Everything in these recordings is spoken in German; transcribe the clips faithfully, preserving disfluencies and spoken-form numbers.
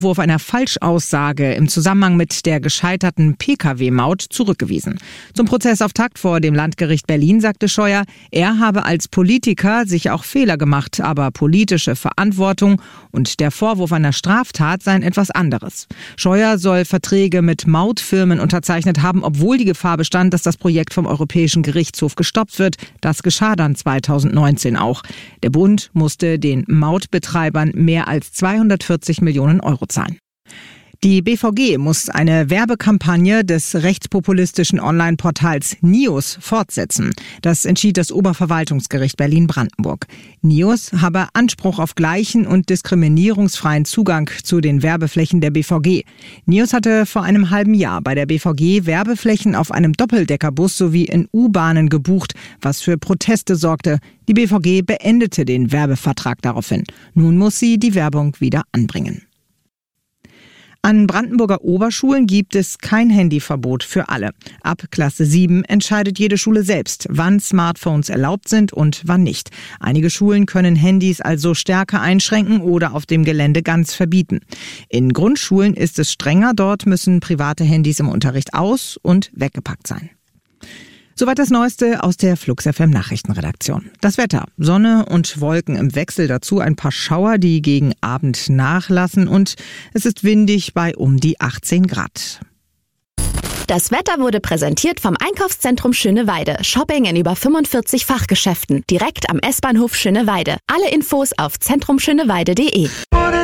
Vorwurf einer Falschaussage im Zusammenhang mit der gescheiterten P K W-Maut zurückgewiesen. Zum Prozessauftakt vor dem Landgericht Berlin sagte Scheuer, er habe als Politiker sich auch Fehler gemacht, aber politische Verantwortung und der Vorwurf einer Straftat seien etwas anderes. Scheuer soll Verträge mit Mautfirmen unterzeichnet haben, obwohl die Gefahr bestand, dass das Projekt vom Europäischen Gerichtshof gestoppt wird. Das geschah dann zweitausendneunzehn auch. Der Bund musste den Mautbetreibern mehr als zweihundertvierzig Millionen Euro zahlen. Die B V G muss eine Werbekampagne des rechtspopulistischen Online-Portals Nius fortsetzen. Das entschied das Oberverwaltungsgericht Berlin-Brandenburg. Nius habe Anspruch auf gleichen und diskriminierungsfreien Zugang zu den Werbeflächen der B V G. Nius hatte vor einem halben Jahr bei der B V G Werbeflächen auf einem Doppeldeckerbus sowie in U-Bahnen gebucht, was für Proteste sorgte. Die B V G beendete den Werbevertrag daraufhin. Nun muss sie die Werbung wieder anbringen. An Brandenburger Oberschulen gibt es kein Handyverbot für alle. Ab Klasse sieben entscheidet jede Schule selbst, wann Smartphones erlaubt sind und wann nicht. Einige Schulen können Handys also stärker einschränken oder auf dem Gelände ganz verbieten. In Grundschulen ist es strenger, dort müssen private Handys im Unterricht aus- und weggepackt sein. Soweit das Neueste aus der Flux F M Nachrichtenredaktion. Das Wetter: Sonne und Wolken im Wechsel, dazu ein paar Schauer, die gegen Abend nachlassen, und es ist windig bei um die achtzehn Grad. Das Wetter wurde präsentiert vom Einkaufszentrum Schöneweide. Shopping in über fünfundvierzig Fachgeschäften. Direkt am S-Bahnhof Schöneweide. Alle Infos auf zentrum schöneweide punkt de.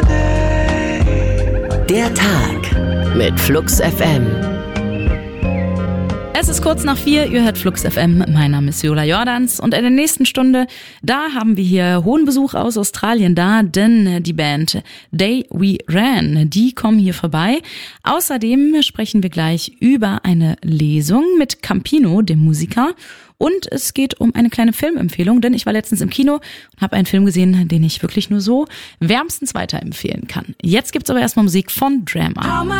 Der Tag mit Flux F M. Es ist kurz nach vier, ihr hört Flux F M, mein Name ist Viola Jordans und in der nächsten Stunde, da haben wir hier hohen Besuch aus Australien da, denn die Band Day We Ran, die kommen hier vorbei. Außerdem sprechen wir gleich über eine Lesung mit Campino, dem Musiker, und es geht um eine kleine Filmempfehlung, denn ich war letztens im Kino und habe einen Film gesehen, den ich wirklich nur so wärmstens weiterempfehlen kann. Jetzt gibt's aber erstmal Musik von Drama.